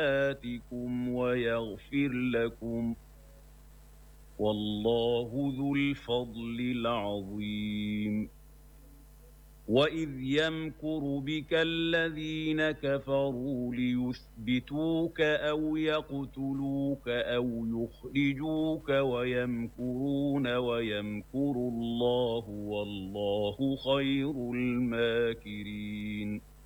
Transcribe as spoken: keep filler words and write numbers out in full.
آتِكُمْ وَيَغْفِرْ لَكُمْ وَاللَّهُ ذُو الْفَضْلِ الْعَظِيمِ وَإِذْ يَمْكُرُ بِكَ الَّذِينَ كَفَرُوا لِيُثْبِتُوكَ أَوْ يَقْتُلُوكَ أَوْ يُخْرِجُوكَ وَيَمْكُرُونَ وَيَمْكُرُ اللَّهُ وَاللَّهُ خَيْرُ الْمَاكِرِينَ